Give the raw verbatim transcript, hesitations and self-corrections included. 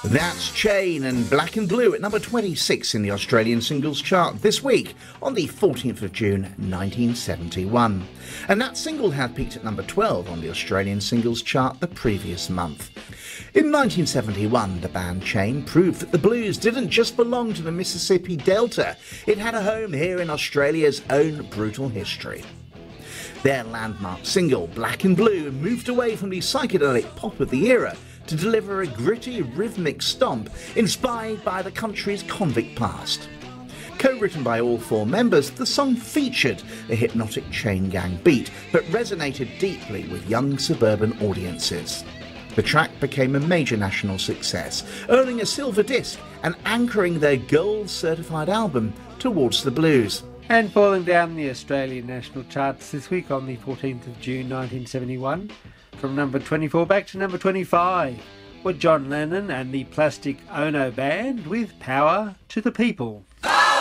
That's Chain and Black and Blue at number twenty-six in the Australian singles chart this week on the fourteenth of June nineteen seventy-one. And that single had peaked at number twelve on the Australian singles chart the previous month. In nineteen seventy-one, the band Chain proved that the blues didn't just belong to the Mississippi Delta, it had a home here in Australia's own brutal history. Their landmark single, Black and Blue, moved away from the psychedelic pop of the era to deliver a gritty rhythmic stomp inspired by the country's convict past. Co-written by all four members, the song featured a hypnotic chain gang beat but resonated deeply with young suburban audiences. The track became a major national success, earning a silver disc and anchoring their gold-certified album Towards the Blues. And falling down the Australian national charts this week on the fourteenth of June nineteen seventy-one, from number twenty-four back to number twenty-five, were John Lennon and the Plastic Ono Band with Power to the People.